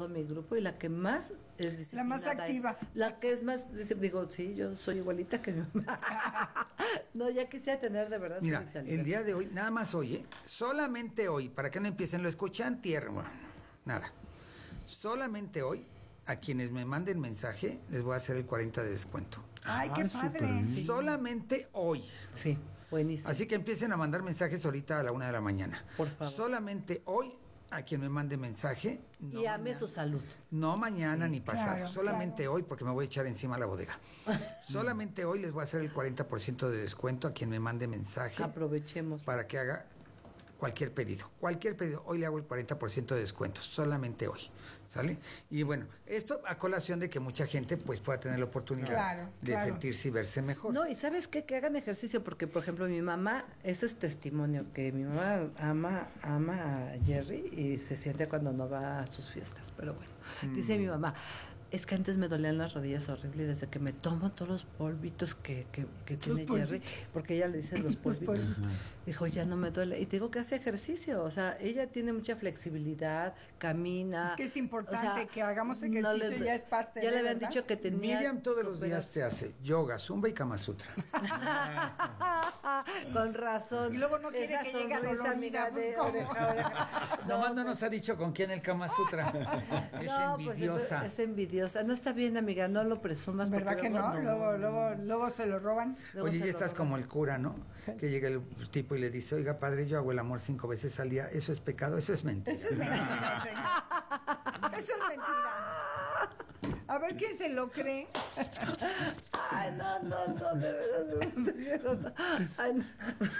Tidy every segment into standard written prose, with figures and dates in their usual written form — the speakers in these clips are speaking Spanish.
todo mi grupo y la que más es disciplinada. La más activa. La que es más, digo, sí, yo soy igualita que mi mamá. No, ya quisiera tener de verdad. Mira, el día de hoy, nada más hoy, solamente hoy, para que no empiecen, lo escuchan tierra, bueno, nada. Solamente hoy, a quienes me manden mensaje, les voy a hacer el 40 de descuento. Ay, qué padre. Sí. Solamente hoy. Sí, buenísimo. Así que empiecen a mandar mensajes ahorita a la 1 de la mañana. Por favor. Solamente hoy, a quien me mande mensaje. No, y ame su salud. No mañana ni pasado, claro, solamente hoy, porque me voy a echar encima la bodega. Solamente hoy les voy a hacer el 40% de descuento a quien me mande mensaje. Aprovechemos. Para que haga cualquier pedido. Cualquier pedido. Hoy le hago el 40% de descuento, solamente hoy. ¿Sale? Y bueno, esto a colación de que mucha gente pues pueda tener la oportunidad de sentirse y verse mejor. No, y ¿sabes qué? Que hagan ejercicio, porque por ejemplo mi mamá, ese es testimonio, que mi mamá ama a Jerry y se siente cuando no va a sus fiestas, pero bueno, dice mi mamá, es que antes me dolían las rodillas horrible y desde que me tomo todos los polvitos que tiene Jerry, porque ella le dice los polvitos, dijo, ya no me duele. Y te digo que hace ejercicio, o sea, ella tiene mucha flexibilidad, camina. Es que es importante que hagamos ejercicio, no ya es parte ya le habían dicho que tenía... Miriam todos los días te hace yoga, zumba y Kama Sutra. Con razón. Y luego no quiere que llegue a dolorida, pues, Nomás no nos ha dicho con quién el Kama Sutra. Es envidiosa. Pues es envidiosa. No está bien, amiga, no lo presumas. ¿Verdad que no? Luego se lo roban. Oye, ya estás como el cura, ¿no? Que llega el tipo y le dice, oiga, padre, yo hago el amor 5 veces al día. ¿Eso es pecado? Eso es mentira. Eso es mentira, señor. Eso es mentira. A ver quién se lo cree. Ay, no, de verdad. Ay, no.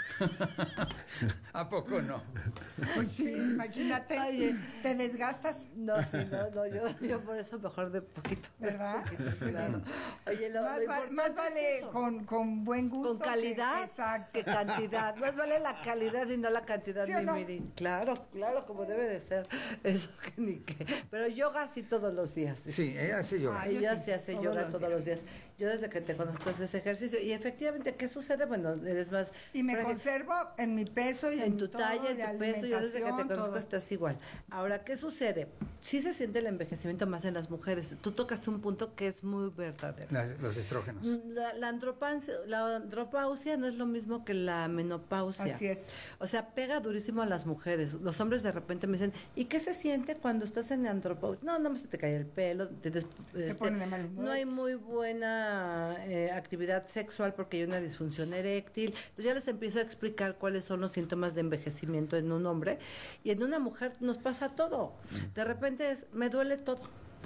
¿A poco no? Pues sí, imagínate. Oye, ¿te desgastas? No, sí, no, yo por eso mejor de poquito. ¿Verdad? Claro. Oye, más vale con buen gusto. Con calidad que cantidad. Más vale la calidad y no la cantidad, ¿Sí o no? Claro, como debe de ser. Eso que ni qué. Pero yoga sí todos los días. Sí, ella hace yoga. Ella sí hace yoga todos los días. Yo desde que te conozco haces ejercicio. Y efectivamente, ¿qué sucede? Bueno, eres más... Y me conservo en mi peso y en tu talla, en tu peso. Yo desde que te conozco estás igual. Ahora, ¿qué sucede? Sí se siente el envejecimiento más en las mujeres. Tú tocaste un punto que es muy verdadero. Los estrógenos. La andropausia no es lo mismo que la menopausia. Así es. O sea, pega durísimo a las mujeres. Los hombres de repente me dicen, ¿y qué se siente cuando estás en andropausia? No se te cae el pelo, se pone de mal humor. No hay muy buena actividad sexual porque hay una disfunción eréctil. Entonces ya les empiezo a explicar cuáles son los síntomas de envejecimiento en un hombre, y en una mujer nos pasa todo. De repente me duele todo.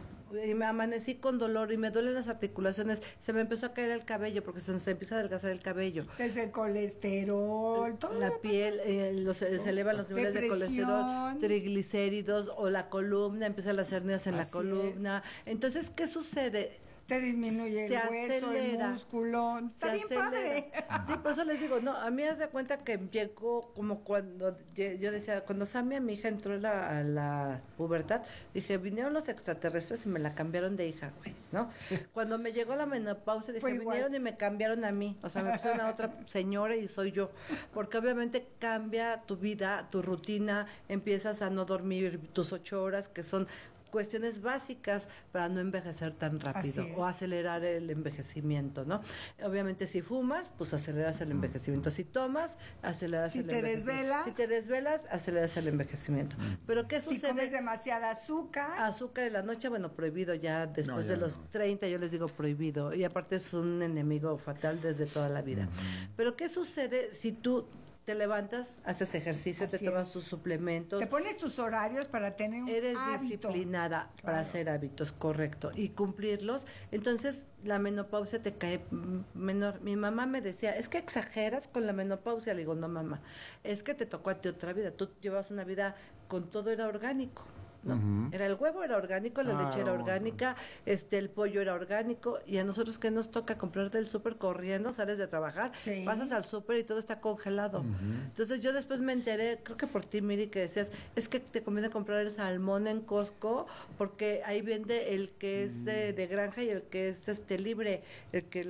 Y me amanecí con dolor y me duelen las articulaciones, se me empezó a caer el cabello porque se empieza a adelgazar el cabello. Desde el colesterol, todo la piel, se elevan los niveles de colesterol, triglicéridos, o la columna, empiezan las hernias en la columna. Entonces, ¿qué sucede? Te disminuye el hueso, el músculo. Está bien padre. Sí, por eso les digo, no, a mí haz de cuenta que llegó como cuando yo decía, cuando Samia, mi hija, entró a la pubertad, dije, vinieron los extraterrestres y me la cambiaron de hija, güey, ¿no? Sí. Cuando me llegó la menopausia, dije, vinieron y me cambiaron a mí, o sea, me pusieron a otra señora y soy yo, porque obviamente cambia tu vida, tu rutina, empiezas a no dormir tus 8 horas, que son cuestiones básicas para no envejecer tan rápido o acelerar el envejecimiento, ¿no? Obviamente si fumas, pues aceleras el envejecimiento. Si tomas, aceleras el envejecimiento. Si te desvelas, aceleras el envejecimiento. Pero ¿qué sucede? Si comes demasiada azúcar. Azúcar en la noche, bueno, prohibido ya después de los 30, yo les digo prohibido. Y aparte es un enemigo fatal desde toda la vida. Pero ¿qué sucede si tú te levantas, haces ejercicio, te tomas tus suplementos, te pones tus horarios para tener un eres hábito. Disciplinada para hacer hábitos, correcto, y cumplirlos? Entonces la menopausia te cae menor. Mi mamá me decía, es que exageras con la menopausia. Le digo, no, mamá, es que te tocó a ti otra vida, tú llevas una vida con todo era orgánico, ¿no? Era el huevo era orgánico, la leche era orgánica, el pollo era orgánico, y a nosotros que nos toca comprar del súper corriendo, sales de trabajar, pasas al súper y todo está congelado. Entonces yo después me enteré, creo que por ti, Miri, que decías, es que te conviene comprar el salmón en Costco porque ahí vende el que es de granja y el que es libre, el que lo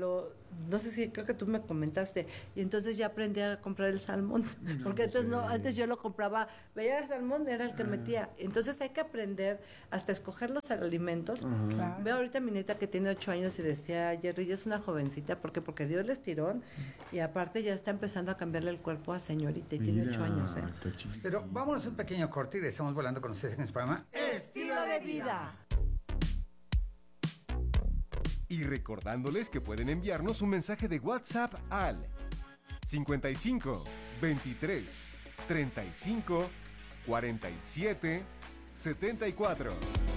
no sé si creo que tú me comentaste, y entonces ya aprendí a comprar el salmón, porque antes yo lo compraba, veía el salmón, era el que metía. Entonces hay que aprender hasta escoger los alimentos. Veo ahorita a mi nieta que tiene 8 años y decía, Jerry, ella es una jovencita, ¿por qué? Porque dio el estirón y aparte ya está empezando a cambiarle el cuerpo a señorita y tiene 8 años. Pero vámonos un pequeño corte y estamos volando con ustedes en el programa Estilo de Vida. Y recordándoles que pueden enviarnos un mensaje de WhatsApp al 55 23 35 47 74.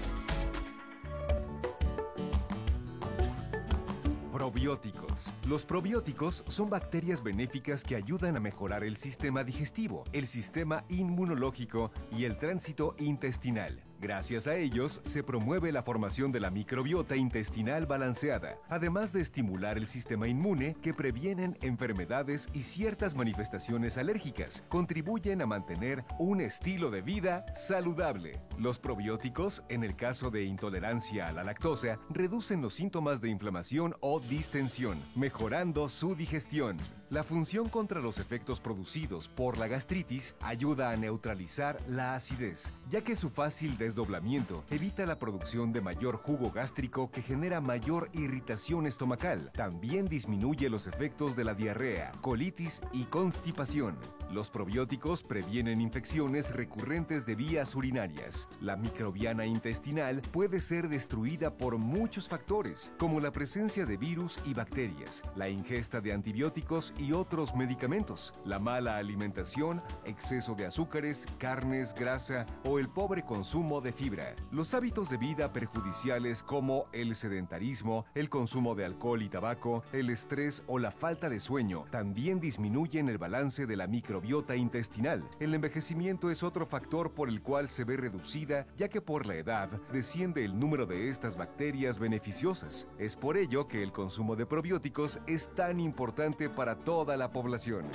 Probióticos. Los probióticos son bacterias benéficas que ayudan a mejorar el sistema digestivo, el sistema inmunológico y el tránsito intestinal. Gracias a ellos, se promueve la formación de la microbiota intestinal balanceada, además de estimular el sistema inmune que previenen enfermedades y ciertas manifestaciones alérgicas. Contribuyen a mantener un estilo de vida saludable. Los probióticos, en el caso de intolerancia a la lactosa, reducen los síntomas de inflamación o distensión, mejorando su digestión. La función contra los efectos producidos por la gastritis ayuda a neutralizar la acidez, ya que su fácil desdoblamiento evita la producción de mayor jugo gástrico que genera mayor irritación estomacal. También disminuye los efectos de la diarrea, colitis y constipación. Los probióticos previenen infecciones recurrentes de vías urinarias. La microbiana intestinal puede ser destruida por muchos factores, como la presencia de virus y bacterias, la ingesta de antibióticos y otros medicamentos, la mala alimentación, exceso de azúcares, carnes, grasa o el pobre consumo de fibra. Los hábitos de vida perjudiciales como el sedentarismo, el consumo de alcohol y tabaco, el estrés o la falta de sueño también disminuyen el balance de la microbiota intestinal. El envejecimiento es otro factor por el cual se ve reducida, ya que por la edad desciende el número de estas bacterias beneficiosas. Es por ello que el consumo de probióticos es tan importante para toda la población.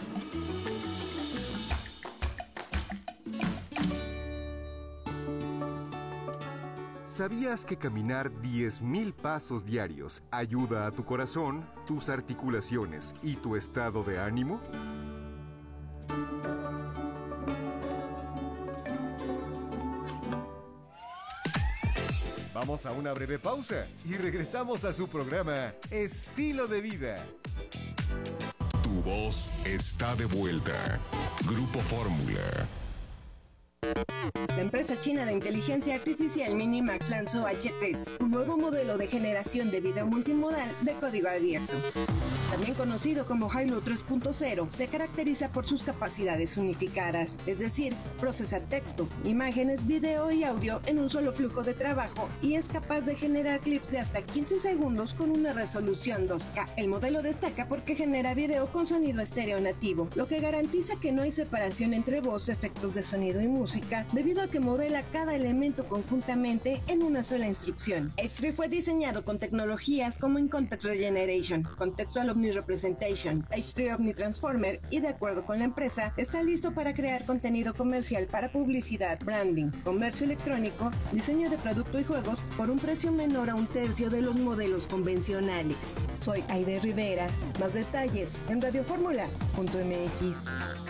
¿Sabías que caminar 10,000 pasos diarios ayuda a tu corazón, tus articulaciones y tu estado de ánimo? Vamos a una breve pausa y regresamos a su programa Estilo de Vida. Tu voz está de vuelta. Grupo Fórmula. La empresa china de inteligencia artificial Minimax lanzó H3, un nuevo modelo de generación de video multimodal de código abierto. También conocido como Hailuo 3.0, se caracteriza por sus capacidades unificadas, es decir, procesa texto, imágenes, video y audio en un solo flujo de trabajo y es capaz de generar clips de hasta 15 segundos con una resolución 2K. El modelo destaca porque genera video con sonido estéreo nativo, lo que garantiza que no hay separación entre voz, efectos de sonido y música, debido a que modela cada elemento conjuntamente en una sola instrucción. H3 fue diseñado con tecnologías como In-Context Regeneration, Contextual Omni-Representation, H3 Omni-Transformer y, de acuerdo con la empresa, está listo para crear contenido comercial para publicidad, branding, comercio electrónico, diseño de producto y juegos por un precio menor a un tercio de los modelos convencionales. Soy Aide Rivera. Más detalles en radioformula.mx.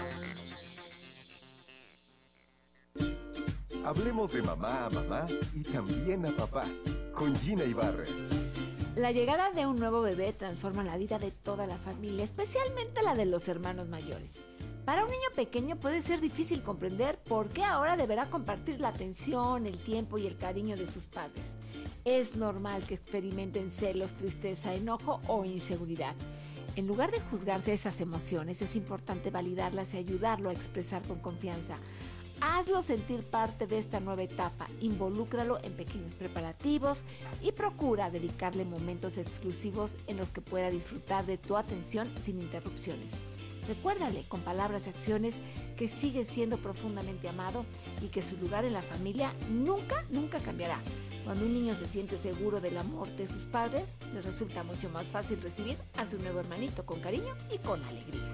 Hablemos de mamá a mamá y también a papá, con Gina Ibarra. La llegada de un nuevo bebé transforma la vida de toda la familia, especialmente la de los hermanos mayores. Para un niño pequeño puede ser difícil comprender por qué ahora deberá compartir la atención, el tiempo y el cariño de sus padres. Es normal que experimenten celos, tristeza, enojo o inseguridad. En lugar de juzgarse esas emociones, es importante validarlas y ayudarlo a expresar con confianza. Hazlo sentir parte de esta nueva etapa, involúcralo en pequeños preparativos y procura dedicarle momentos exclusivos en los que pueda disfrutar de tu atención sin interrupciones. Recuérdale con palabras y acciones que sigue siendo profundamente amado y que su lugar en la familia nunca cambiará. Cuando un niño se siente seguro del amor de sus padres, le resulta mucho más fácil recibir a su nuevo hermanito con cariño y con alegría.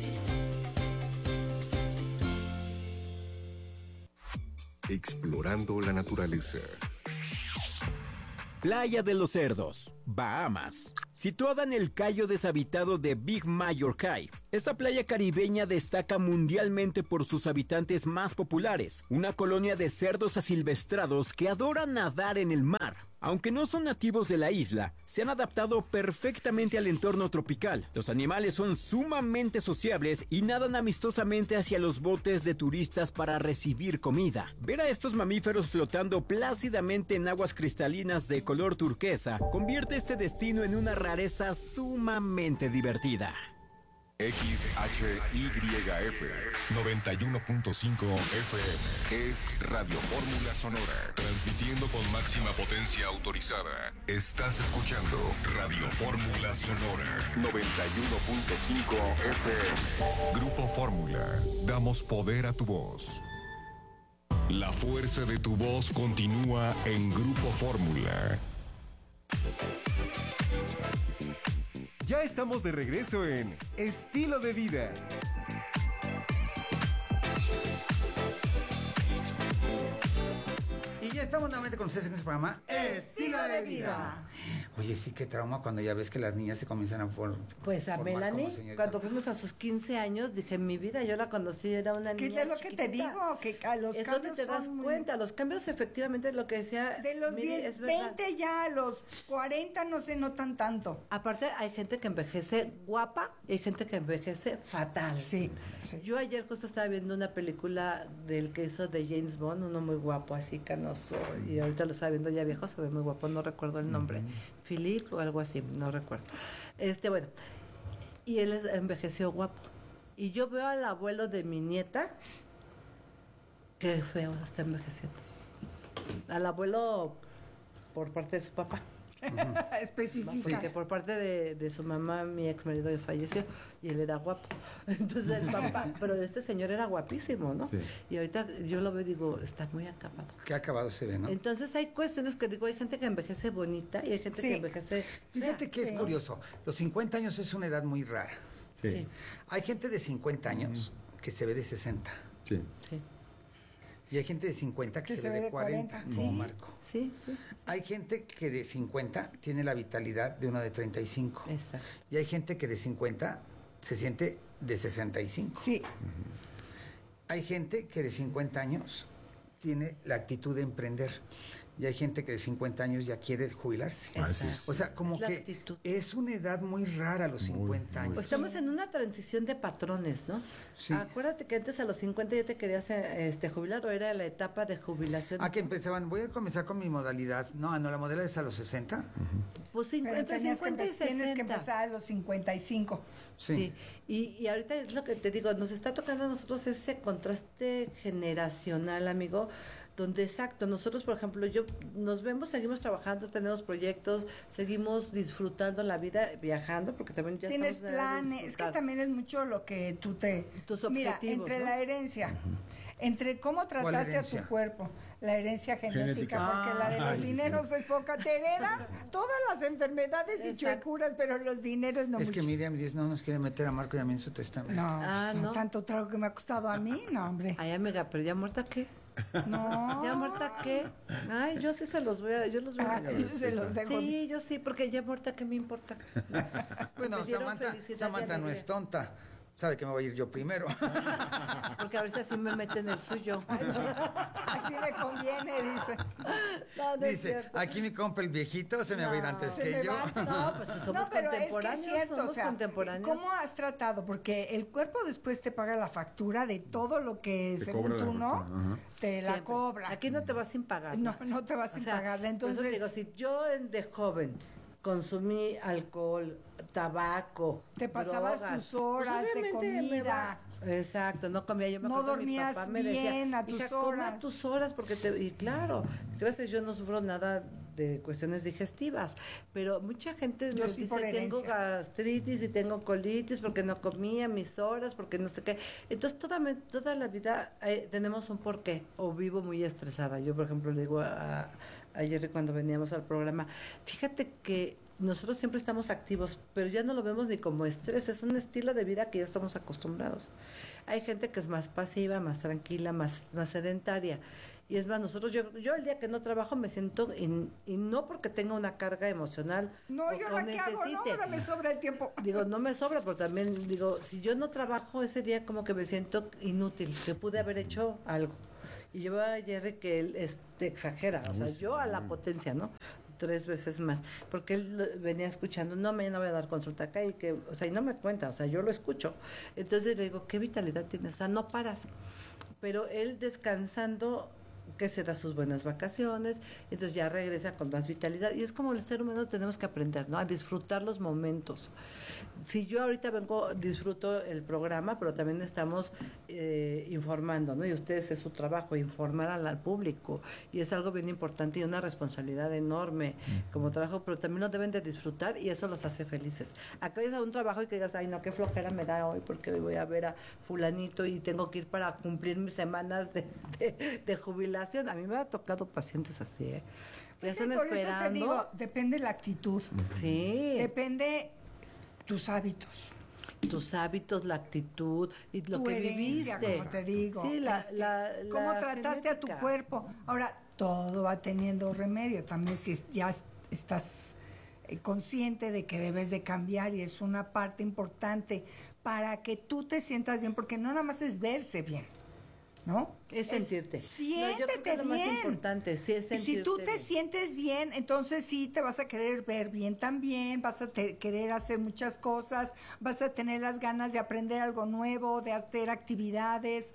Explorando la naturaleza. Playa de los Cerdos, Bahamas. Situada en el cayo deshabitado de Big Major Cay, esta playa caribeña destaca mundialmente por sus habitantes más populares, una colonia de cerdos asilvestrados que adoran nadar en el mar. Aunque no son nativos de la isla, se han adaptado perfectamente al entorno tropical. Los animales son sumamente sociables y nadan amistosamente hacia los botes de turistas para recibir comida. Ver a estos mamíferos flotando plácidamente en aguas cristalinas de color turquesa convierte este destino en una rareza sumamente divertida. XHYF 91.5 FM es Radio Fórmula Sonora, transmitiendo con máxima potencia autorizada. Estás escuchando Radio Fórmula Sonora 91.5 FM. Grupo Fórmula, damos poder a tu voz. La fuerza de tu voz continúa en Grupo Fórmula. Ya estamos de regreso en Estilo de Vida. Y ya estamos nuevamente con ustedes en este programa Estilo de Vida. Oye, sí, qué trauma cuando ya ves que las niñas se comienzan a Pues a Melanie, cuando fuimos a sus 15 años, dije, en mi vida yo la conocí, era una niña ¿Qué es lo que te digo? Que a los es cambios donde te das cuenta, los cambios efectivamente lo que decía... De los 10, 20 ya a los 40 no se notan tanto. Aparte hay gente que envejece guapa y hay gente que envejece fatal. Sí, sí. Yo ayer justo estaba viendo una película del que hizo de James Bond, uno muy guapo, así canoso, y ahorita lo estaba viendo ya viejo, se ve muy guapo, no recuerdo el nombre. Philip o algo así, no recuerdo. Bueno, y él envejeció guapo. Y yo veo al abuelo de mi nieta, que feo está envejeciendo. Al abuelo por parte de su papá. Específica. Porque por parte de su mamá, mi ex marido falleció y él era guapo. Entonces el papá, pero este señor era guapísimo, ¿no? Sí. Y ahorita yo lo veo y digo, está muy acabado. Qué acabado se ve, ¿no? Entonces hay cuestiones que digo, hay gente que envejece bonita y hay gente que envejece... Fíjate que es curioso, los 50 años es una edad muy rara. Sí. Hay gente de 50 años que se ve de 60. Sí. Y hay gente de 50 que se ve de 40, como Marco. Sí. Hay gente que de 50 tiene la vitalidad de uno de 35. Exacto. Y hay gente que de 50 se siente de 65. Sí. Hay gente que de 50 años tiene la actitud de emprender. Y hay gente que de 50 años ya quiere jubilarse. O sea, como que actitud. Es una edad muy rara los 50 años. Pues estamos en una transición de patrones, ¿no? Sí. Acuérdate que antes a los 50 ya te querías jubilar, o era la etapa de jubilación. Que empezaban, voy a comenzar con mi modalidad. No, la modalidad es a los 60. Pues entre 50 y 60. Tienes que empezar a los 55. Sí. Y ahorita es lo que te digo, nos está tocando a nosotros ese contraste generacional, amigo, donde exacto, nosotros por ejemplo, nos vemos, seguimos trabajando, tenemos proyectos, seguimos disfrutando la vida, viajando, porque también ya tienes planes, es que también es mucho lo que tus objetivos. Mira, entre la herencia, entre cómo trataste a tu cuerpo, la herencia genética, porque la de los dineros es poca, te heredan todas las enfermedades y chuecuras, pero los dineros no. Es que Miriam dice, no nos quiere meter a Marco y a mí en su testamento. No, tanto trago que me ha costado a mí, no, hombre. Ay, amiga, pero ya muerta, ¿qué? No. ¿Ya muerta qué? Ay, yo sí se los voy a... Yo los voy a... se los dejo. Sí, yo sí, porque ya muerta, ¿qué me importa? Bueno, Samantha no es tonta. Sabe que me voy a ir yo primero. Porque a veces así me mete en el suyo. Así me conviene, dice. Dice, aquí mi compa el viejito se me va a ir antes que yo. No, pues si somos contemporáneos, es cierto, somos contemporáneos. ¿Cómo has tratado? Porque el cuerpo después te paga la factura de todo lo que, según tú, ¿no? Te la cobra. Aquí no te vas sin pagar. No te vas sin pagarla. Entonces digo, si yo de joven consumí alcohol, tabaco, te pasabas drogas, tus horas de comida. Exacto, no comía. Yo me no dormías mi papá me bien decía, a tus horas. A tus horas, porque y claro, gracias, yo no sufro nada de cuestiones digestivas, pero mucha gente me dice, tengo gastritis y tengo colitis porque no comía mis horas, porque no sé qué. Entonces toda la vida tenemos un porqué, o vivo muy estresada. Yo, por ejemplo, le digo a Jerry cuando veníamos al programa, fíjate que nosotros siempre estamos activos, pero ya no lo vemos ni como estrés, es un estilo de vida que ya estamos acostumbrados. Hay gente que es más pasiva, más tranquila, más sedentaria. Y es más, yo el día que no trabajo me siento, y no porque tenga una carga emocional. No, yo la que hago, no, ahora me sobra el tiempo. Digo, no me sobra, pero también digo, si yo no trabajo ese día, como que me siento inútil, que pude haber hecho algo. Y yo a Jerry que él exagera, o sea, yo a la potencia, ¿no? 3 veces más, porque él venía escuchando, no, mañana voy a dar consulta acá, y que, o sea, y no me cuenta, o sea, yo lo escucho. Entonces le digo, ¿qué vitalidad tienes? O sea, no paras. Pero él descansando, que se da sus buenas vacaciones, entonces ya regresa con más vitalidad, y es como el ser humano tenemos que aprender, ¿no? A disfrutar los momentos. Si yo ahorita disfruto el programa, pero también estamos informando, ¿no? Y ustedes es su trabajo, informar al público, y es algo bien importante y una responsabilidad enorme como trabajo, pero también lo deben de disfrutar y eso los hace felices. Acá es a un trabajo y que digas, ay no, qué flojera me da hoy porque hoy voy a ver a fulanito y tengo que ir para cumplir mis semanas de jubilación. A mí me ha tocado pacientes así, ¿eh? Ya están por esperando. Eso te digo, depende la actitud. Sí. Depende tus hábitos. Tus hábitos, la actitud y lo que herencia, viviste. Como te digo. Sí, cómo trataste a tu cuerpo. Ahora, todo va teniendo remedio. También si ya estás consciente de que debes de cambiar y es una parte importante para que tú te sientas bien, porque no nada más es verse bien, ¿no? Es sentirte. Siéntete yo creo que es lo bien. Más importante, sí, es sentirte. Si tú te sientes bien, entonces sí te vas a querer ver bien también, vas a querer hacer muchas cosas, vas a tener las ganas de aprender algo nuevo, de hacer actividades.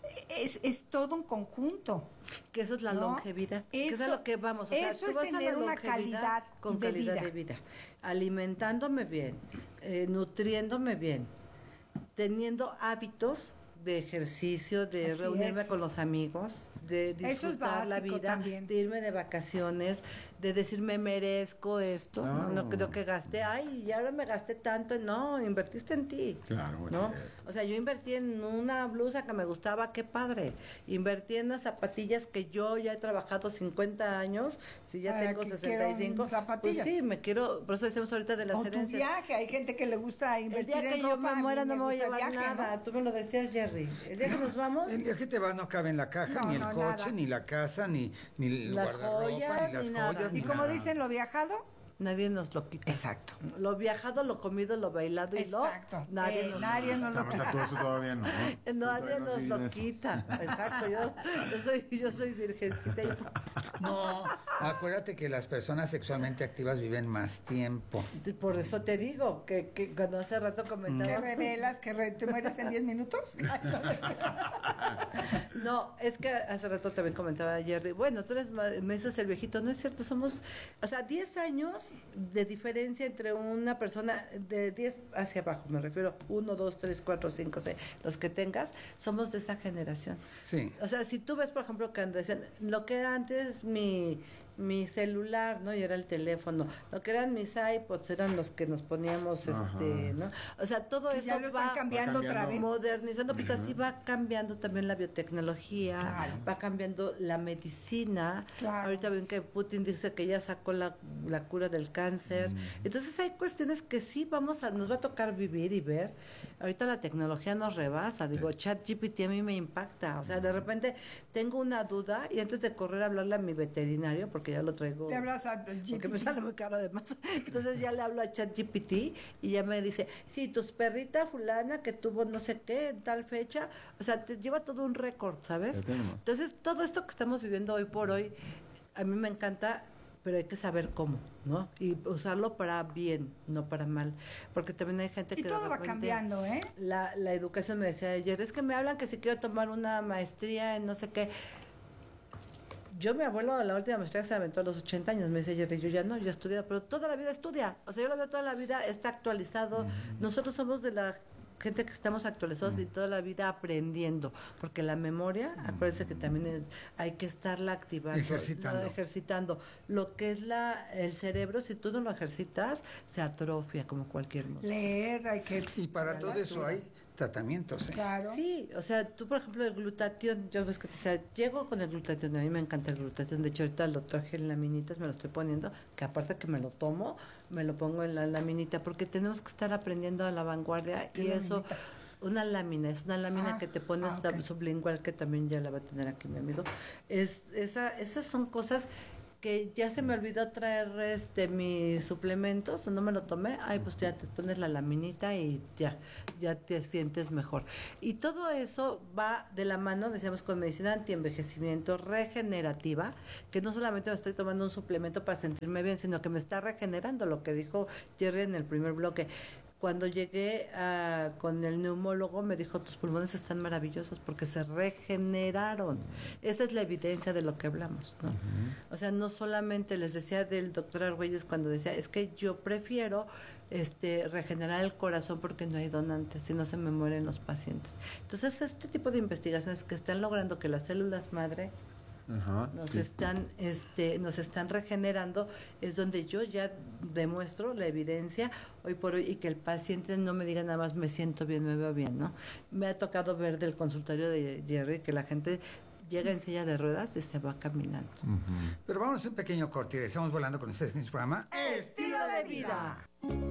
Es todo un conjunto. Que eso es la longevidad. Eso es a lo que vamos. O sea, eso tú es vas tener una calidad con calidad de vida. Alimentándome bien, nutriéndome bien, teniendo hábitos de ejercicio, de Así reunirme es. con los amigos, de disfrutar la vida, también. de irme de vacaciones, de decirme merezco esto, no creo que gasté, ay, y ahora me gasté tanto, no, invertiste en ti. Claro, ¿no? O sea, yo invertí en una blusa que me gustaba, qué padre. Invertí en unas zapatillas que yo ya he trabajado 50 años, si ya tengo 65, pues sí, me quiero, por eso decimos ahorita de las herencias. Tu viaje, hay gente que le gusta invertir en ropa. El día que yo me muera no me voy a llevar viaje, nada, ¿no? Tú me lo decías, Jerry. El día que nos vamos... El día que te vas no cabe en la caja, ni el coche, nada. ni la casa, ni el guardarropa, ni las joyas. Y como dicen, lo viajado, nadie nos lo quita. Exacto. Lo viajado, lo comido, lo bailado y exacto. Nadie nos lo quita. Todo eso todavía no. Nadie nos lo quita. Exacto. Yo soy virgencita. No, acuérdate que las personas sexualmente activas viven más tiempo. Por eso te digo que cuando hace rato comentaba. ¿Qué revelas? ¿Que te mueres en 10 minutos? No, es que hace rato también comentaba Jerry. Bueno, tú eres me dices el viejito. No es cierto, somos, 10 años de diferencia entre una persona de 10 hacia abajo, me refiero 1, 2, 3, 4, 5, 6, los que tengas, somos de esa generación. Sí. O sea, si tú ves, por ejemplo, que decían, lo que era antes mi celular, ¿no? Y era el teléfono. Lo que eran mis iPods eran los que nos poníamos, ¿no? O sea, todo eso ya lo están cambiando otra vez. Modernizando, pues así va cambiando también la biotecnología, va cambiando la medicina. Ahorita ven que Putin dice que ya sacó la cura del cáncer. Entonces hay cuestiones que sí nos va a tocar vivir y ver. Ahorita la tecnología nos rebasa. Digo, ChatGPT a mí me impacta. O sea, de repente tengo una duda y antes de correr a hablarle a mi veterinario, porque ya lo traigo. Te hablas al GPT. Porque me sale muy caro además. Entonces ya le hablo a ChatGPT y ya me dice, sí, tus perrita fulana que tuvo no sé qué en tal fecha. O sea, te lleva todo un récord, ¿sabes? Entonces, todo esto que estamos viviendo hoy por hoy, a mí me encanta, pero hay que saber cómo, ¿no? Y usarlo para bien, no para mal. Porque también hay gente que... Y todo va cambiando, ¿eh? La educación, me decía ayer, es que me hablan que si quiero tomar una maestría en no sé qué. Yo, mi abuelo, la última maestría se aventó a los 80 años, me dice Jerry, yo ya no, yo he estudiado, pero toda la vida estudia. O sea, yo lo veo toda la vida, está actualizado. Nosotros somos de la gente que estamos actualizados y toda la vida aprendiendo, porque la memoria, acuérdense que también hay que estarla activando, ejercitando. Lo que es el cerebro, si tú no lo ejercitas, se atrofia como cualquier cosa. Leer, hay que... Y para todo eso hay tratamientos, ¿eh? Claro. Sí, o sea, tú, por ejemplo, el glutatión, yo ves que llego con el glutatión, a mí me encanta el glutatión, de hecho ahorita lo traje en laminitas, me lo estoy poniendo, que aparte que me lo tomo, me lo pongo en la laminita, porque tenemos que estar aprendiendo a la vanguardia y eso... una lámina, es una lámina que te pones sublingual, que también ya la va a tener aquí mi amigo. Esas son cosas que ya se me olvidó traer mis suplementos, o no me lo tomé, pues ya te pones la laminita y ya te sientes mejor. Y todo eso va de la mano, decíamos, con medicina antienvejecimiento regenerativa, que no solamente me estoy tomando un suplemento para sentirme bien, sino que me está regenerando, lo que dijo Jerry en el primer bloque. Cuando llegué con el neumólogo, me dijo, tus pulmones están maravillosos porque se regeneraron. Esa es la evidencia de lo que hablamos, ¿no? O sea, no solamente les decía del doctor Argüelles cuando decía, es que yo prefiero regenerar el corazón porque no hay donantes, si no se me mueren los pacientes. Entonces, este tipo de investigaciones que están logrando que las células madre nos están regenerando, es donde yo ya demuestro la evidencia hoy por hoy, y que el paciente no me diga nada más me siento bien, me veo bien, ¿no? Me ha tocado ver del consultorio de Jerry que la gente llega en silla de ruedas y se va caminando. Pero vamos a un pequeño corte y estamos volando con ustedes en su programa Estilo de Vida.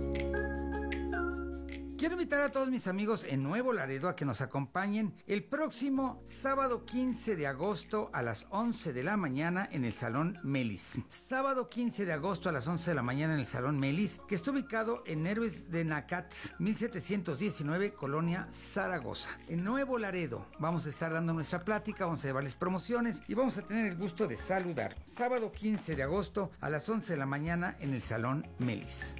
Quiero invitar a todos mis amigos en Nuevo Laredo a que nos acompañen el próximo sábado 15 de agosto a las 11 de la mañana en el Salón Melis. Sábado 15 de agosto a las 11 de la mañana en el Salón Melis, que está ubicado en Héroes de Nacatz, 1719, Colonia Zaragoza. En Nuevo Laredo vamos a estar dando nuestra plática, vamos a llevarles promociones y vamos a tener el gusto de saludar. Sábado 15 de agosto a las 11 de la mañana en el Salón Melis.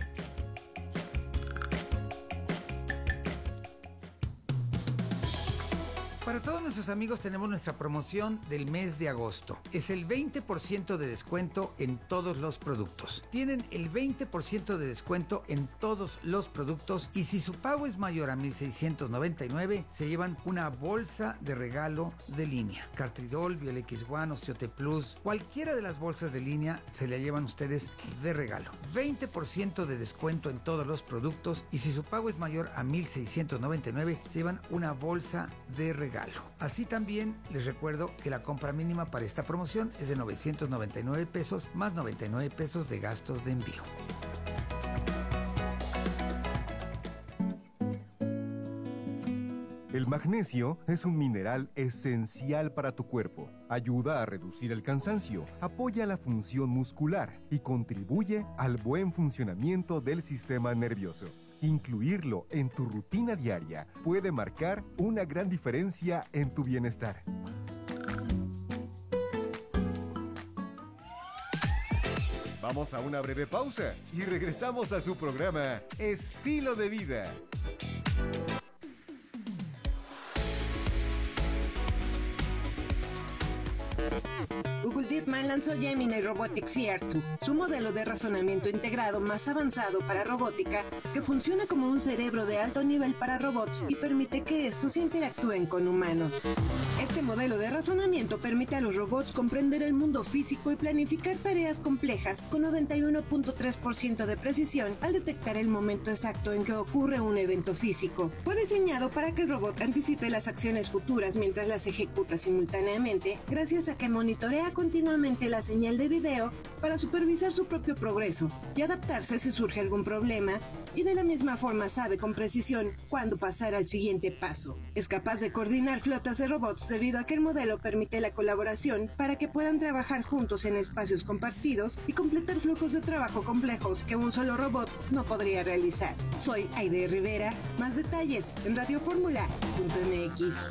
Para todos nuestros amigos tenemos nuestra promoción del mes de agosto. Es el 20% de descuento en todos los productos. Tienen el 20% de descuento en todos los productos y si su pago es mayor a $1,699, se llevan una bolsa de regalo de línea. Cartridol, Biol X1, Osteote Plus, cualquiera de las bolsas de línea se la llevan ustedes de regalo. 20% de descuento en todos los productos y si su pago es mayor a $1,699, se llevan una bolsa de regalo. Así también les recuerdo que la compra mínima para esta promoción es de 999 pesos más 99 pesos de gastos de envío. El magnesio es un mineral esencial para tu cuerpo. Ayuda a reducir el cansancio, apoya la función muscular y contribuye al buen funcionamiento del sistema nervioso. Incluirlo en tu rutina diaria puede marcar una gran diferencia en tu bienestar. Vamos a una breve pausa y regresamos a su programa Estilo de Vida. Google DeepMind lanzó Gemini Robotics CR2, su modelo de razonamiento integrado más avanzado para robótica, que funciona como un cerebro de alto nivel para robots y permite que estos interactúen con humanos. Este modelo de razonamiento permite a los robots comprender el mundo físico y planificar tareas complejas con 91.3% de precisión al detectar el momento exacto en que ocurre un evento físico. Fue diseñado para que el robot anticipe las acciones futuras mientras las ejecuta simultáneamente, gracias a que monitorea continuamente la señal de video para supervisar su propio progreso y adaptarse si surge algún problema, y de la misma forma sabe con precisión cuándo pasar al siguiente paso. Es capaz de coordinar flotas de robots debido a que el modelo permite la colaboración para que puedan trabajar juntos en espacios compartidos y completar flujos de trabajo complejos que un solo robot no podría realizar. Soy Aide Rivera, más detalles en radioformula.mx.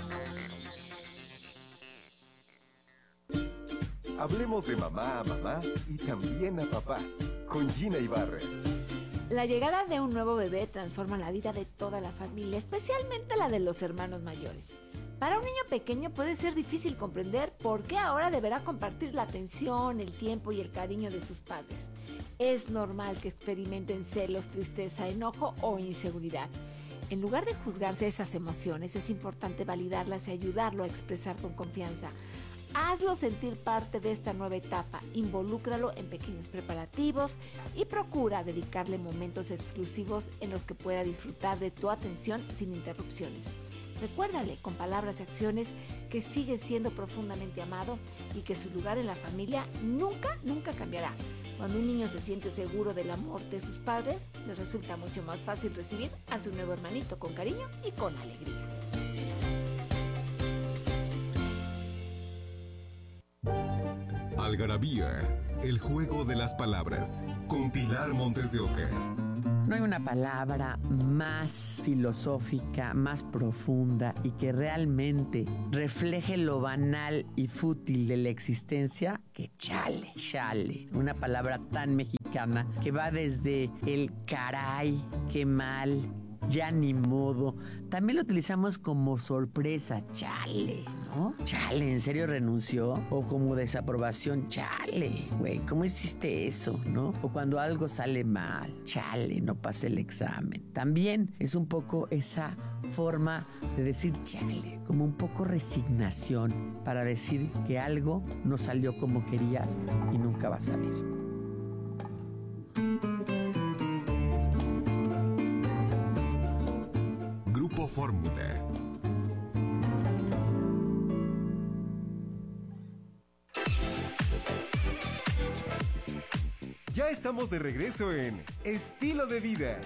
Hablemos de mamá a mamá y también a papá, con Gina Ibarra. La llegada de un nuevo bebé transforma la vida de toda la familia, especialmente la de los hermanos mayores. Para un niño pequeño puede ser difícil comprender por qué ahora deberá compartir la atención, el tiempo y el cariño de sus padres. Es normal que experimenten celos, tristeza, enojo o inseguridad. En lugar de juzgarse esas emociones, es importante validarlas y ayudarlo a expresar con confianza. Hazlo sentir parte de esta nueva etapa, involúcralo en pequeños preparativos y procura dedicarle momentos exclusivos en los que pueda disfrutar de tu atención sin interrupciones. Recuérdale con palabras y acciones que sigue siendo profundamente amado y que su lugar en la familia nunca cambiará. Cuando un niño se siente seguro del amor de sus padres, le resulta mucho más fácil recibir a su nuevo hermanito con cariño y con alegría. Algarabía, el juego de las palabras, con Pilar Montes de Oca. No hay una palabra más filosófica, más profunda y que realmente refleje lo banal y fútil de la existencia que chale. Una palabra tan mexicana que va desde el caray, qué mal, ya ni modo. También lo utilizamos como sorpresa, chale, ¿no? Chale, ¿en serio renunció? O como desaprobación, chale, güey, ¿cómo hiciste eso, no? O cuando algo sale mal, chale, no pasé el examen. También es un poco esa forma de decir chale, como un poco resignación para decir que algo no salió como querías y nunca vas a ver. Grupo Fórmula. Ya estamos de regreso en Estilo de Vida.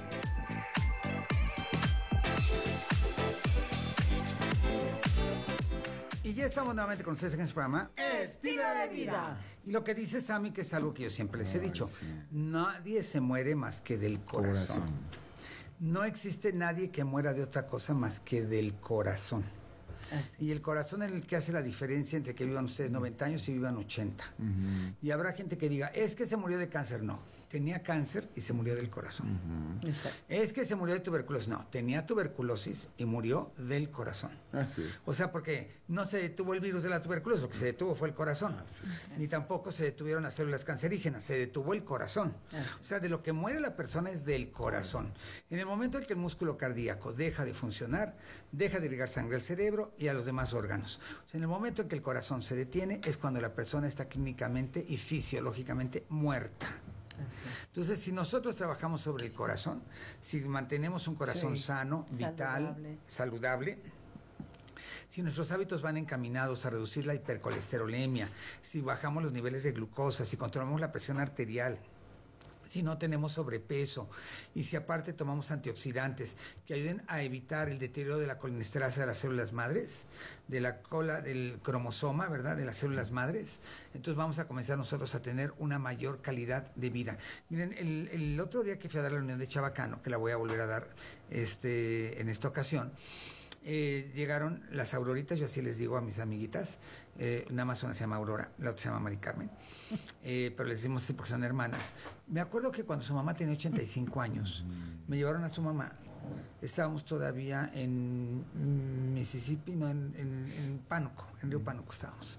Y ya estamos nuevamente con ustedes en este programa Estilo de Vida. Y lo que dice Sammy, que es algo que yo siempre les he dicho, nadie se muere más que del corazón. No existe nadie que muera de otra cosa más que del corazón. Y el corazón es el que hace la diferencia entre que vivan ustedes 90 años y vivan 80. Y habrá gente que diga, es que se murió de cáncer. No, tenía cáncer y se murió del corazón. Es que se murió de tuberculosis. No, tenía tuberculosis y murió del corazón. Así es. O sea, porque no se detuvo el virus de la tuberculosis, lo que se detuvo fue el corazón. Ni tampoco se detuvieron las células cancerígenas, se detuvo el corazón. O sea, de lo que muere la persona es del corazón. En el momento en que el músculo cardíaco deja de funcionar, deja de irrigar sangre al cerebro y a los demás órganos. O sea, en el momento en que el corazón se detiene es cuando la persona está clínicamente y fisiológicamente muerta. Entonces, si nosotros trabajamos sobre el corazón, si mantenemos un corazón sano, vital, saludable, si nuestros hábitos van encaminados a reducir la hipercolesterolemia, si bajamos los niveles de glucosa, si controlamos la presión arterial, si no tenemos sobrepeso y si aparte tomamos antioxidantes que ayuden a evitar el deterioro de la colinesterasa de las células madres, de la cola del cromosoma, ¿verdad?, de las células madres, entonces vamos a comenzar nosotros a tener una mayor calidad de vida. Miren, el otro día que fui a dar la reunión de Chabacano, que la voy a volver a dar en esta ocasión, llegaron las auroritas, yo así les digo a mis amiguitas, nada más una se llama Aurora, la otra se llama Mari Carmen, pero les decimos así porque son hermanas. Me acuerdo que cuando su mamá tenía 85 años, me llevaron a su mamá, estábamos todavía en Mississippi, no, en Pánuco, en Río Pánuco estábamos.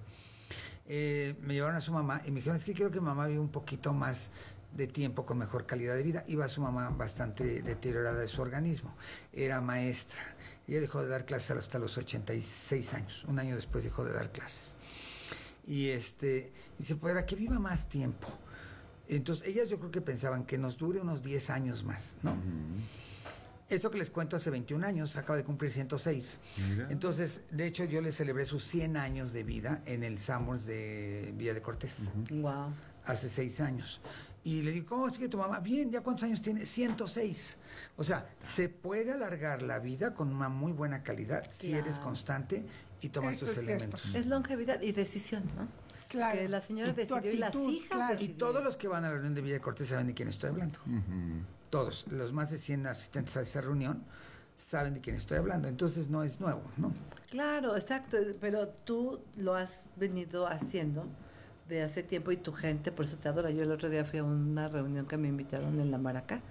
Me llevaron a su mamá y me dijeron, es que quiero que mamá viva un poquito más de tiempo con mejor calidad de vida. Iba su mamá bastante deteriorada de su organismo, era maestra. Ella dejó de dar clases hasta los 86 años. Un año después dejó de dar clases. Y dice, pues para que viva más tiempo. Entonces, ellas yo creo que pensaban que nos dure unos 10 años más, ¿no? Esto que les cuento hace 21 años, acaba de cumplir 106. Mira. Entonces, de hecho, yo le celebré sus 100 años de vida en el Summers de Villa de Cortés. Wow. Hace 6 años. Y le digo, ¿cómo sigue tu mamá? Bien, ¿ya cuántos años tiene? 106. O sea, se puede alargar la vida con una muy buena calidad si eres constante y tomas tus elementos. Es longevidad y decisión, ¿no? Claro. Que la señora decidió y las hijas decidieron. Y todos los que van a la reunión de Villa de Cortés saben de quién estoy hablando. Todos, los más de 100 asistentes a esa reunión saben de quién estoy hablando. Entonces no es nuevo, ¿no? Claro, exacto. Pero tú lo has venido haciendo de hace tiempo y tu gente, por eso te adora. Yo el otro día fui a una reunión que me invitaron en la Maraca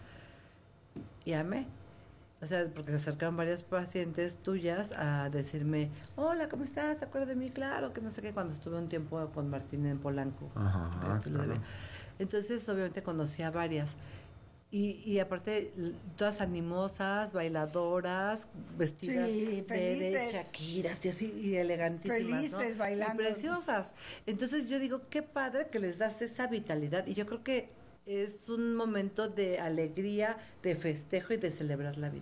y amé. O sea, porque se acercaron varias pacientes tuyas a decirme, hola, ¿cómo estás? ¿Te acuerdas de mí? Claro, que no sé qué, cuando estuve un tiempo con Martín en Polanco. Claro. Entonces, obviamente, conocí a varias. Y aparte, todas animosas, bailadoras, vestidas de Shakiras y así, y elegantísimas, felices, ¿no? bailando. Y preciosas. Entonces yo digo, qué padre que les das esa vitalidad. Y yo creo que es un momento de alegría, de festejo y de celebrar la vida.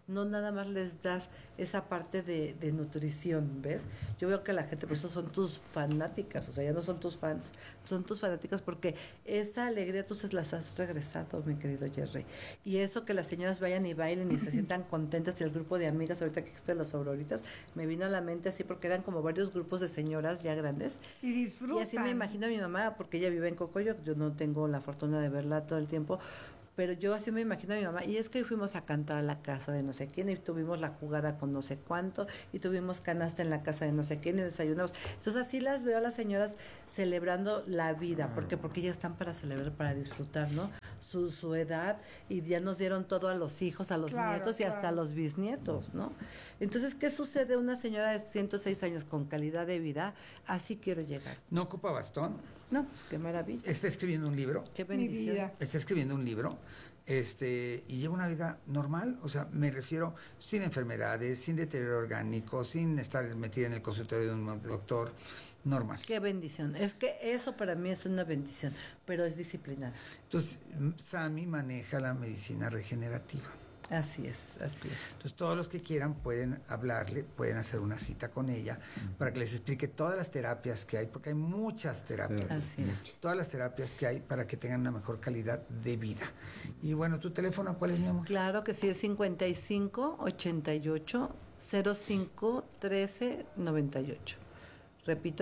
no nada más les das esa parte de nutrición, ¿ves? Yo veo que la gente, por eso son tus fanáticas, o sea, ya no son tus fans, son tus fanáticas porque esa alegría tú se las has regresado, mi querido Jerry. Y eso que las señoras vayan y bailen y se sientan contentas, y el grupo de amigas, ahorita que existen las sororitas, me vino a la mente así porque eran como varios grupos de señoras ya grandes. Y disfrutan. Y así me imagino a mi mamá, porque ella vive en Cocoyoc, yo no tengo la fortuna de verla todo el tiempo, pero yo así me imagino a mi mamá, y es que hoy fuimos a cantar a la casa de no sé quién, y tuvimos la jugada con no sé cuánto, y tuvimos canasta en la casa de no sé quién, y desayunamos. Entonces así las veo a las señoras celebrando la vida, porque ellas están para celebrar, para disfrutar, ¿no? Su edad, y ya nos dieron todo a los hijos, a los nietos y hasta a los bisnietos, ¿no? Entonces, ¿qué sucede? Una señora de 106 años con calidad de vida, así quiero llegar. ¿No ocupa bastón? No, pues qué maravilla. Está escribiendo un libro. Qué bendición. Está escribiendo un libro, y lleva una vida normal, o sea, me refiero sin enfermedades, sin deterioro orgánico, sin estar metida en el consultorio de un doctor, normal. Qué bendición. Es que eso para mí es una bendición, pero es disciplinada. Entonces, Sami maneja la medicina regenerativa. Así es, así es. Entonces, todos los que quieran pueden hablarle, pueden hacer una cita con ella para que les explique todas las terapias que hay, porque hay muchas terapias. Así es. Todas las terapias que hay para que tengan una mejor calidad de vida. Y bueno, ¿tu teléfono cuál es, mi amor? Claro que sí, es 55 88 05 13 98. Repito,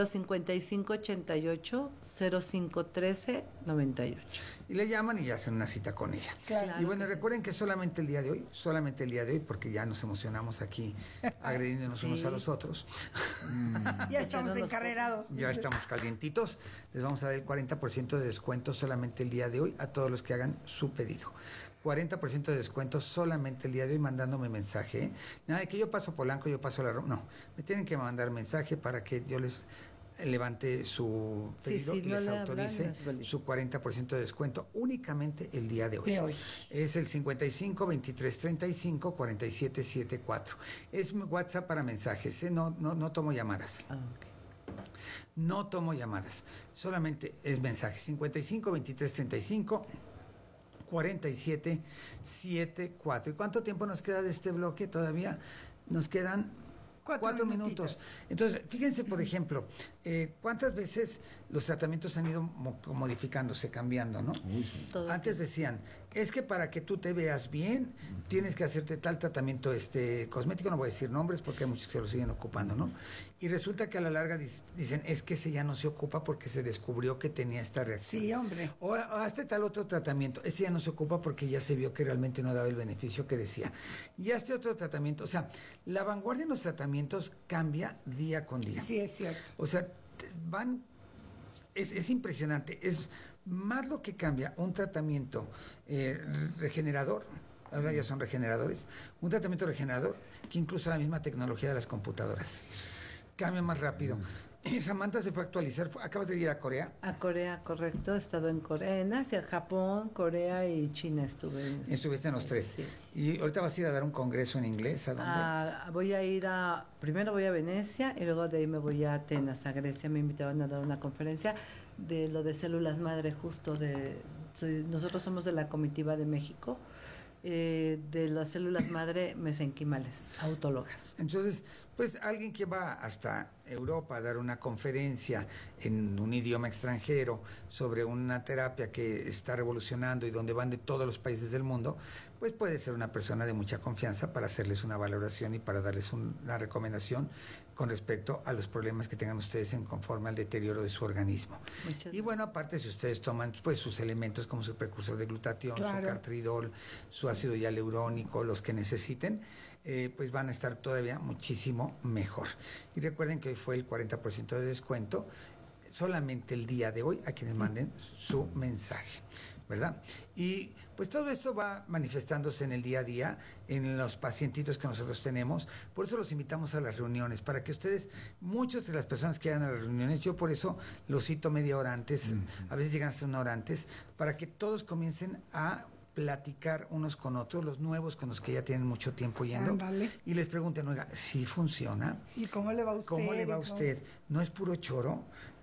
5588-0513-98. Y le llaman y hacen una cita con ella. Claro, y bueno, recuerden que solamente el día de hoy, porque ya nos emocionamos aquí agrediéndonos unos a los otros. Ya estamos encarrerados. Ya estamos calientitos. Les vamos a dar el 40% de descuento solamente el día de hoy a todos los que hagan su pedido. 40% de descuento solamente el día de hoy mandándome mensaje, ¿eh? Nada de que yo paso Polanco, yo paso la Roma. No, me tienen que mandar mensaje para que yo les levante su pedido y les autorice su 40% de descuento únicamente el día de hoy. Es el 55 23 35 47 74. Es mi WhatsApp para mensajes, ¿eh? No tomo llamadas. Okay. No tomo llamadas, solamente es mensaje. 55 23 35 4774. ¿Y cuánto tiempo nos queda de este bloque todavía? Nos quedan 4 minutos. Entonces, fíjense, por ejemplo, cuántas veces los tratamientos han ido modificándose, cambiando, ¿no? Antes decían, es que para que tú te veas bien, tienes que hacerte tal tratamiento cosmético, no voy a decir nombres porque hay muchos que lo siguen ocupando, ¿no? Y resulta que a la larga dicen, es que ese ya no se ocupa porque se descubrió que tenía esta reacción. Sí, hombre. O hazte tal otro tratamiento, ese ya no se ocupa porque ya se vio que realmente no daba el beneficio que decía. Y hazte otro tratamiento, o sea, la vanguardia en los tratamientos cambia día con día. Sí, es cierto. O sea, es impresionante, es más lo que cambia un tratamiento regenerador, ahora ya son regeneradores, un tratamiento regenerador que incluso la misma tecnología de las computadoras. Cambia más rápido. Samantha se fue a actualizar, acabas de ir a Corea. A Corea, correcto, he estado en Corea, en Asia, Japón, Corea y China estuve. Estuviste en los tres. Sí. Y ahorita vas a ir a dar un congreso en inglés, ¿a dónde? Voy a ir primero voy a Venecia y luego de ahí me voy a Atenas, a Grecia. Me invitaban a dar una conferencia de lo de células madre, justo nosotros somos de la comitiva de México, de las células madre mesenquimales, autólogas. Entonces, pues alguien que va hasta Europa a dar una conferencia en un idioma extranjero sobre una terapia que está revolucionando y donde van de todos los países del mundo, pues puede ser una persona de mucha confianza para hacerles una valoración y para darles una recomendación con respecto a los problemas que tengan ustedes en conforme al deterioro de su organismo. Y bueno, aparte si ustedes toman pues sus elementos como su precursor de glutatión, su cartridol, su ácido hialurónico, los que necesiten, pues van a estar todavía muchísimo mejor. Y recuerden que hoy fue el 40% de descuento solamente el día de hoy a quienes manden su mensaje, ¿verdad? Y pues todo esto va manifestándose en el día a día, en los pacientitos que nosotros tenemos. Por eso los invitamos a las reuniones, para que ustedes, muchas de las personas que vayan a las reuniones, yo por eso los cito media hora antes, a veces llegan hasta una hora antes, para que todos comiencen a platicar unos con otros, los nuevos con los que ya tienen mucho tiempo yendo. Ándale. Y les pregunten, oiga, ¿sí funciona? ¿Y cómo le va a usted? ¿Cómo le va a usted? ¿No es puro choro?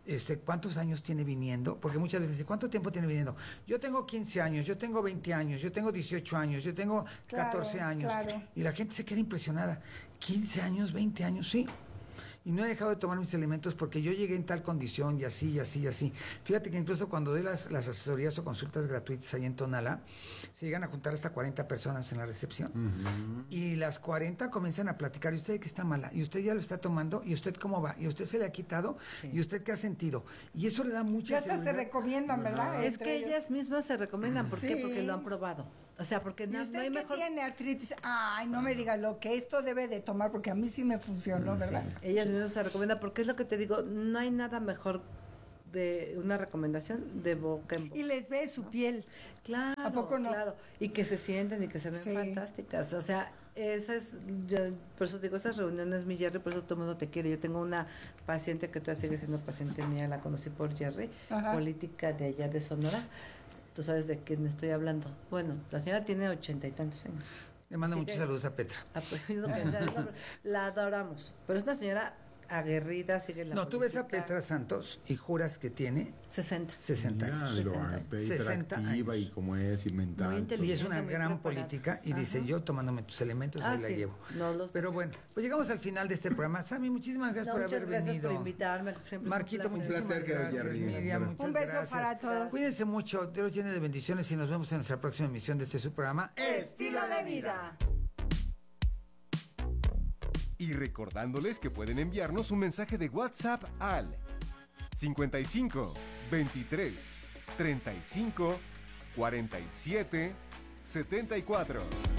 ¿cuántos años tiene viniendo? Porque muchas veces dicen, ¿cuánto tiempo tiene viniendo? Yo tengo 15 años, yo tengo 20 años, yo tengo 18 años, yo tengo 14 años. Claro. Y la gente se queda impresionada. 15 años, 20 años, sí. Y no he dejado de tomar mis elementos porque yo llegué en tal condición y así, y así, y así. Fíjate que incluso cuando doy las asesorías o consultas gratuitas ahí en Tonalá, se llegan a juntar hasta 40 personas en la recepción. Uh-huh. Y las 40 comienzan a platicar. ¿Y usted qué está mala? ¿Y usted ya lo está tomando? ¿Y usted cómo va? ¿Y usted se le ha quitado? Sí. ¿Y usted qué ha sentido? Y eso le da mucha seguridad. Ya hasta se recomiendan, ¿verdad? Es que ellas mismas se recomiendan. ¿Por qué? Porque lo han probado. O sea, porque no hay mejor... tiene artritis, ay, no me diga lo que esto debe de tomar, porque a mí sí me funcionó, ¿verdad? Sí. Ellas mismas se recomiendan, porque es lo que te digo, no hay nada mejor de una recomendación de boca en boca. Y les ve su piel. Claro, ¿a poco no? Claro, y que se sienten y que se ven fantásticas. O sea, esa es, por eso digo, esas reuniones, mi Jerry, por eso todo el mundo te quiere. Yo tengo una paciente que todavía sigue siendo paciente mía, la conocí por Jerry, política de allá de Sonora. Tú sabes de quién estoy hablando. Bueno, la señora tiene 80 y tantos años. Le mando muchos saludos a Petra. La adoramos. Pero es una señora aguerrida, sigue la No, tú ves a Petra Santos y juras que tiene 60 años. Activa y como es inventada. Y es una gran política y dice, yo tomándome tus elementos, ahí la llevo. Pero bueno, pues llegamos al final de este programa. Sammy, muchísimas gracias por haber venido. Muchas gracias por invitarme. Marquito, muchísimas gracias. Miriam, muchas un beso para todos. Cuídense mucho, Dios los llene de bendiciones y nos vemos en nuestra próxima emisión de este su programa Estilo de Vida. Y recordándoles que pueden enviarnos un mensaje de WhatsApp al 55 23 35 47 74.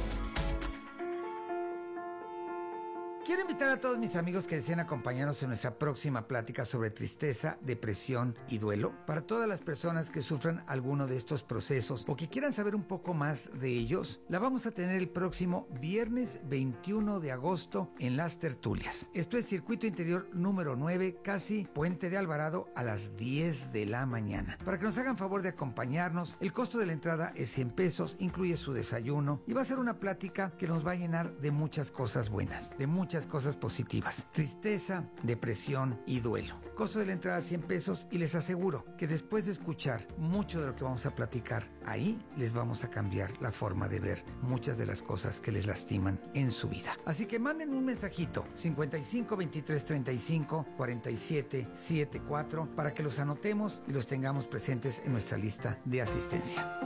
Quiero invitar a todos mis amigos que deseen acompañarnos en nuestra próxima plática sobre tristeza, depresión y duelo. Para todas las personas que sufran alguno de estos procesos o que quieran saber un poco más de ellos, la vamos a tener el próximo viernes 21 de agosto en Las Tertulias. Esto es Circuito Interior número 9, casi Puente de Alvarado, a las 10 de la mañana. Para que nos hagan favor de acompañarnos, el costo de la entrada es 100 pesos, incluye su desayuno y va a ser una plática que nos va a llenar de muchas cosas buenas, de muchas cosas positivas. Tristeza, depresión y duelo. Costo de la entrada 100 pesos y les aseguro que después de escuchar mucho de lo que vamos a platicar ahí, les vamos a cambiar la forma de ver muchas de las cosas que les lastiman en su vida. Así que manden un mensajito 55 23 35 47 74 para que los anotemos y los tengamos presentes en nuestra lista de asistencia.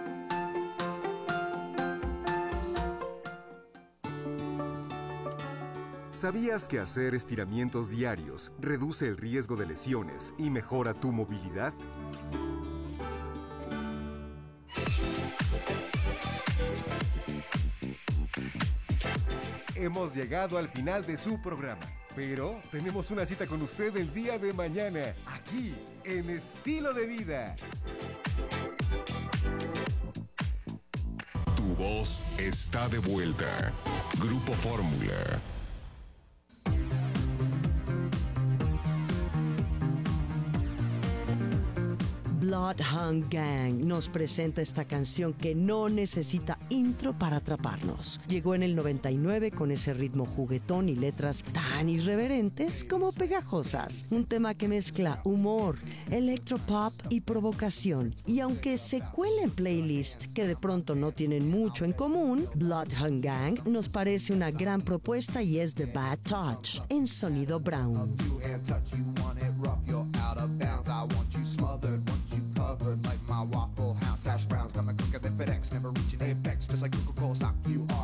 ¿Sabías que hacer estiramientos diarios reduce el riesgo de lesiones y mejora tu movilidad? Hemos llegado al final de su programa, pero tenemos una cita con usted el día de mañana, aquí en Estilo de Vida. Tu voz está de vuelta. Grupo Fórmula. Bloodhound Gang nos presenta esta canción que no necesita intro para atraparnos. Llegó en el 99 con ese ritmo juguetón y letras tan irreverentes como pegajosas. Un tema que mezcla humor, electropop y provocación. Y aunque se cuela en playlists que de pronto no tienen mucho en común, Bloodhound Gang nos parece una gran propuesta y es The Bad Touch en sonido brown. Covered like my Waffle House. Hash browns coming quicker than FedEx, never reaching apex, just like Coca-Cola stock you are.